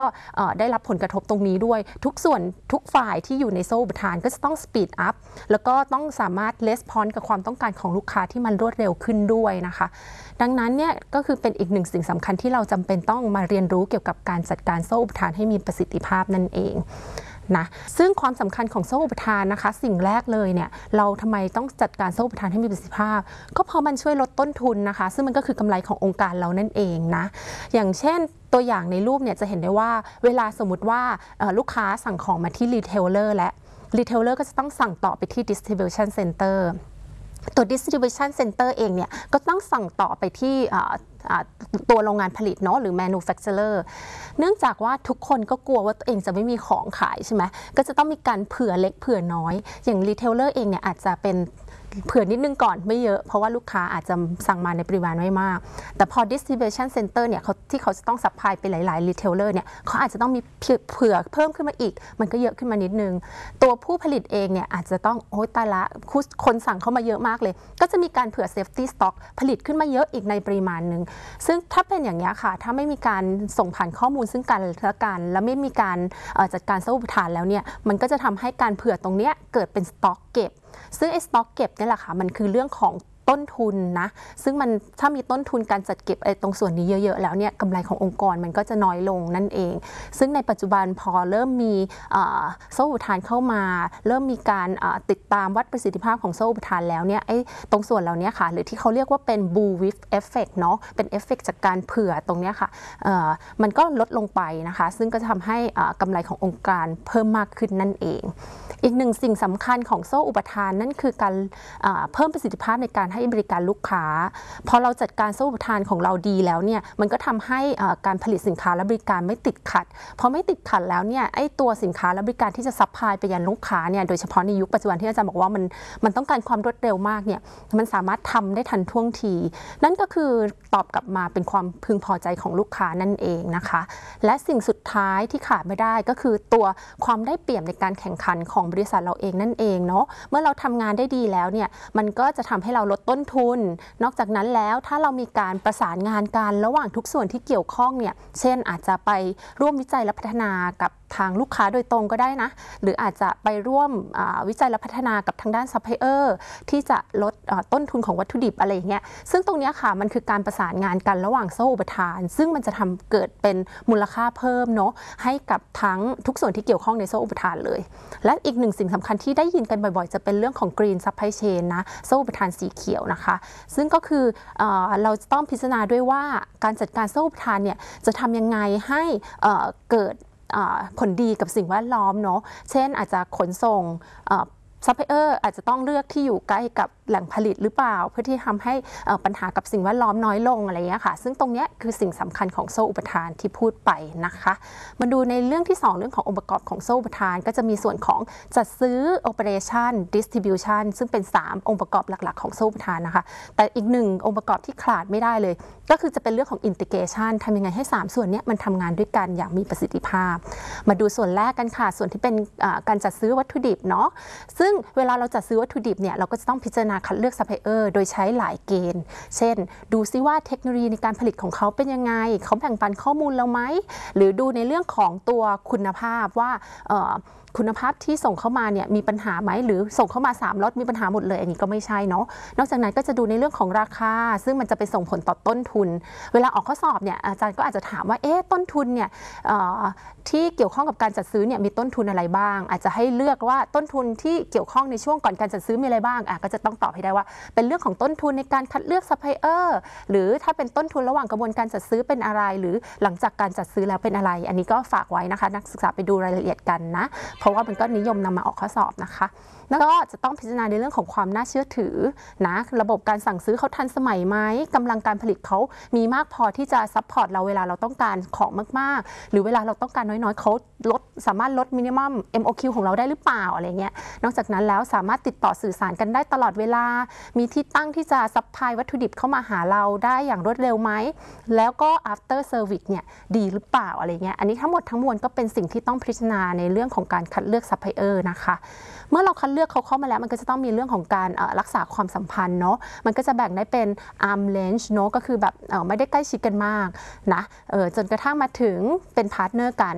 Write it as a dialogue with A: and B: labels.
A: ได้รับผลกระทบตรงนี้ด้วยทุกส่วนทุกฝ่ายที่อยู่ในโซ่อุปทานก็จะต้องสปีดอัพแล้วก็ต้องสามารถレスปอนส์กับความต้องการของลูกค้าที่มันรวดเร็วขึ้นด้วยนะคะดังนั้นเนี่ยก็คือเป็นอีกหนึ่งสิ่งสำคัญที่เราจำเป็นต้องมาเรียนรู้เกี่ยวกับการจัดการโซ่อุปทานให้มีประสิทธิภาพนั่นเองนะซึ่งความสำคัญของโซ่อุปทานนะคะสิ่งแรกเลยเนี่ยเราทำไมต้องจัดการโซ่อุปทานให้มีประสิทธิภาพก็เพราะมันช่วยลดต้นทุนนะคะซึ่งมันก็คือกำไรขององค์การเรานั่นเองนะอย่างเช่นตัวอย่างในรูปเนี่ยจะเห็นได้ว่าเวลาสมมติว่าลูกค้าสั่งของมาที่รีเทลเลอร์และรีเทลเลอร์ก็จะต้องสั่งต่อไปที่ distribution center ตัว distribution center เองเนี่ยก็ต้องสั่งต่อไปที่ตัวโรงงานผลิตเนาะหรือ manufacturer เนื่องจากว่าทุกคนก็กลัวว่าตัวเองจะไม่มีของขายใช่ไหมก็จะต้องมีการเผื่อเล็กเผื่อน้อยอย่าง retailer เองเนี่ยอาจจะเป็นเผื่อนิดนึงก่อนไม่เยอะเพราะว่าลูกค้าอาจจะสั่งมาในปริมาณไม่มากแต่พอ distribution center เนี่ยที่เขาจะต้องซัพพลายไปหลายๆ retailer เนี่ยเขาอาจจะต้องมีเผื่อเพิ่มขึ้นมาอีกมันก็เยอะขึ้นมานิดนึงตัวผู้ผลิตเองเนี่ยอาจจะต้องโอ้ยตายละคนสั่งเข้ามาเยอะมากเลยก็จะมีการเผื่อ safety stock ผลิตขึ้นมาเยอะอีกในปริมาณนึงซึ่งถ้าเป็นอย่างนี้ค่ะถ้าไม่มีการส่งผ่านข้อมูลซึ่งกันและกันและไม่มีการจัดการโซ่อุปทานแล้วเนี่ยมันก็จะทำให้การเผื่อตรงนี้เกิดเป็นสต็อกเก็บซึ่งไอ้สต็อกเก็บนี่แหละค่ะมันคือเรื่องของต้นทุนนะซึ่งมันถ้ามีต้นทุนการจัดเก็บไอ้ตรงส่วนนี้เยอะๆแล้วเนี่ยกำไรขององค์กรมันก็จะน้อยลงนั่นเองซึ่งในปัจจุบันพอเริ่มมีโซ่อุปทานเข้ามาเริ่มมีการติดตามวัดประสิทธิภาพของโซ่อุปทานแล้วเนี่ยไอ้ตรงส่วนเหล่านี้ค่ะหรือที่เขาเรียกว่าเป็น bullwhip effect เนาะเป็นเอฟเฟกต์จากการเผื่อตรงนี้ค่ะมันก็ลดลงไปนะคะซึ่งก็จะทำให้กำไรขององค์การเพิ่มมากขึ้นนั่นเองอีกหนึ่งสิ่งสำคัญของโซ่อุปทานนั่นคือการเพิ่มประสิทธิภาพในการให้บริการลูกค้าพอเราจัดการโซ่อุปทานของเราดีแล้วเนี่ยมันก็ทำให้การผลิตสินค้าและบริการไม่ติดขัดพอไม่ติดขัดแล้วเนี่ยไอ้ตัวสินค้าและบริการที่จะซัพพลายไปยังลูกค้าเนี่ยโดยเฉพาะในยุคปัจจุบันที่อาจารย์บอกว่ามันต้องการความรวดเร็วมากเนี่ยมันสามารถทำได้ทันท่วงทีนั่นก็คือตอบกลับมาเป็นความพึงพอใจของลูกค้านั่นเองนะคะและสิ่งสุดท้ายที่ขาดไม่ได้ก็คือตัวความได้เปรียบในการแข่งขันของบริษัทเราเองนั่นเองเนาะเมื่อเราทำงานได้ดีแล้วเนี่ยมันก็จะทำให้เราลดต้นทุนนอกจากนั้นแล้วถ้าเรามีการประสานงานกันระหว่างทุกส่วนที่เกี่ยวข้องเนี่ยเช่นอาจจะไปร่วมวิจัยและพัฒนากับทางลูกค้าโดยตรงก็ได้นะหรืออาจจะไปร่วมวิจัยและพัฒนากับทางด้านซัพพลายเออร์ที่จะลดต้นทุนของวัตถุดิบอะไรอย่างเงี้ยซึ่งตรงนี้ค่ะมันคือการประสานงานกันระหว่างโซ่อุปทานซึ่งมันจะทำเกิดเป็นมูลค่าเพิ่มเนาะให้กับทั้งทุกส่วนที่เกี่ยวข้องในโซ่อุปทานเลยและอีกหนึ่งสิ่งสำคัญที่ได้ยินกันบ่อยๆจะเป็นเรื่องของ Green Supply Chain นะโซ่อุปทานสีเขียวนะคะซึ่งก็คือเราจะต้องพิจารณาด้วยว่าการจัดการโซ่อุปทานเนี่ยจะทำยังไงให้เกิดผลดีกับสิ่งแวดล้อมเนาะเช่นอาจจะขนส่งซัพพลายเออร์อาจจะต้องเลือกที่อยู่ใกล้กับแหล่งผลิตหรือเปล่าเพื่อที่ทำให้ปัญหากับสิ่งแวดล้อมน้อยลงอะไรเงี้ยค่ะซึ่งตรงนี้คือสิ่งสำคัญของโซ่อุปทานที่พูดไปนะคะมาดูในเรื่องที่2เรื่องขององค์ประกอบของโซ่อุปทานก็จะมีส่วนของจัดซื้อ operation distribution ซึ่งเป็น3องค์ประกอบหลักๆของโซ่อุปทานนะคะแต่อีก1องค์ประกอบที่ขาดไม่ได้เลยก็คือจะเป็นเรื่องของ integration ทำยังไงให้3ส่วนนี้มันทำงานด้วยกันอย่างมีประสิทธิภาพมาดูส่วนแรกกันค่ะส่วนที่เป็นการจัดซื้อวัตถุดิบเนาะซึ่งเวลาเราจัดซื้อวัตถุดิบเนี่ยเราก็จะต้องพิจารณาคัดเลือกซัพพลายเออร์โดยใช้หลายเกณฑ์เช่นดูซิว่าเทคโนโลยีในการผลิตของเขาเป็นยังไงเขาแบ่งปันข้อมูลเราไหมหรือดูในเรื่องของตัวคุณภาพว่าคุณภาพที่ส่งเข้ามาเนี่ยมีปัญหาไหมหรือส่งเข้ามา3ล็อตมีปัญหาหมดเลยอันนี้ก็ไม่ใช่เนาะนอกจากนั้นก็จะดูในเรื่องของราคาซึ่งมันจะไปส่งผลต่อต้นทุนเวลาออกข้อสอบเนี่ยอาจารย์ก็อาจจะถามว่าต้นทุนเนี่ยที่เกี่ยวข้องกับการจัดซื้อเนี่ยมีต้นทุนอะไรบ้างอาจจะให้เลือกว่าต้นทุนที่เกี่ยวข้องในช่วงก่อนการจัดซื้อมีอะไรบ้างก็จะต้องตอบให้ได้ว่าเป็นเรื่องของต้นทุนในการคัดเลือกซัพพลายเออร์หรือถ้าเป็นต้นทุนระหว่างกระบวนการจัดซื้อเป็นอะไรหรือหลังจากการจัดซื้อแล้วเป็นอะไรอันนี้ก็ฝากไว้นะคะนักศึกษาไปดูรายละเอียดกันนะเพราะว่ามันก็นิยมนำมาออกข้อสอบนะคะแล้วก็จะต้องพิจารณาในเรื่องของความน่าเชื่อถือนะระบบการสั่งซื้อเขาทันสมัยไหมกำลังการผลิตเขามีมากพอที่จะซัพพอร์ตเราเวลาเราต้องการของมากๆหรือเวลาเราต้องการน้อยๆเขาสามารถลดมินิมัม MOQ ของเราได้หรือเปล่าอะไรเงี้ยนอกจากนั้นแล้วสามารถติดต่อสื่อสารกันได้ตลอดเวลามีที่ตั้งที่จะซัพพลายวัตถุดิบเข้ามาหาเราได้อย่างรวดเร็วไหมแล้วก็ after service เนี่ยดีหรือเปล่าอะไรเงี้ยอันนี้ทั้งหมดทั้งมวลก็เป็นสิ่งที่ต้องพิจารณาในเรื่องของการคัดเลือกซัพพลายเออร์นะคะเมื่อเราคัดเลือกเขาเข้ามาแล้วมันก็จะต้องมีเรื่องของการรักษาความสัมพันธ์เนาะมันก็จะแบ่งได้เป็น arm length เนาะก็คือแบบไม่ได้ใกล้ชิดกันมากนะจนกระทั่งมาถึงเป็นพาร์ทเนอร์กัน